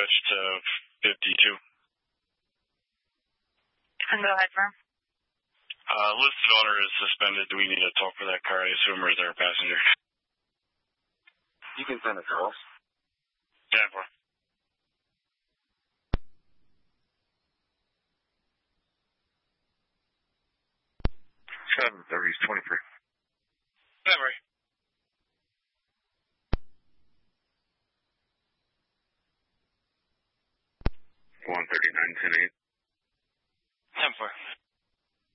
dispatch to 52. And go ahead, firm. Listed owner is suspended. Do we need to talk for that car, I assume, or is there a passenger? You can send it to us. 10-4. 730-23. Never. 139-10-8. 10-4.